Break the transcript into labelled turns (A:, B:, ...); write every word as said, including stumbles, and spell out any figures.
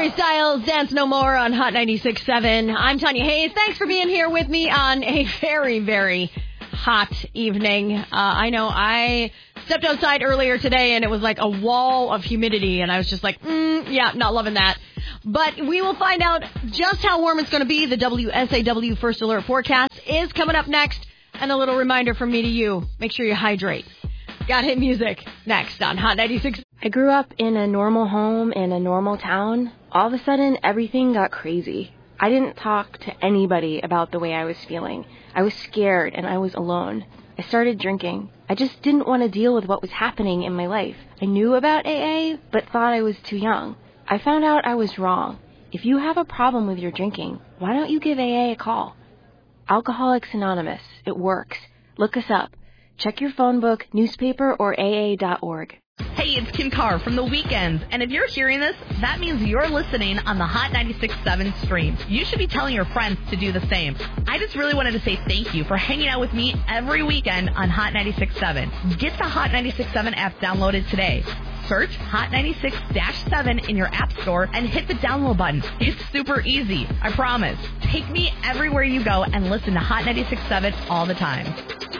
A: Harry Styles, Dance No More on Hot ninety-six point seven. I'm Tanya Hayes. Thanks for being here with me on a very, very hot evening. Uh, I know I stepped outside earlier today and it was like a wall of humidity and I was just like, mm, yeah, not loving that. But we will find out just how warm it's going to be. The W S A W First Alert forecast is coming up next. And a little reminder from me to you, make sure you hydrate. Got hit music next on Hot ninety-six.
B: I grew up in a normal home in a normal town. All of a sudden, everything got crazy. I didn't talk to anybody about the way I was feeling. I was scared and I was alone. I started drinking. I just didn't want to deal with what was happening in my life. I knew about A A, but thought I was too young. I found out I was wrong. If you have a problem with your drinking, why don't you give A A a call? Alcoholics Anonymous. It works. Look us up. Check your phone book, newspaper, or A A dot org.
C: Hey, it's Kim Carr from The Weeknd, and if you're hearing this, that means you're listening on the Hot ninety-six point seven stream. You should be telling your friends to do the same. I just really wanted to say thank you for hanging out with me every weekend on Hot ninety-six point seven. Get the Hot ninety-six point seven app downloaded today. Search Hot ninety-six point seven in your app store and hit the download button. It's super easy, I promise. Take me everywhere you go and listen to Hot ninety-six point seven all the time.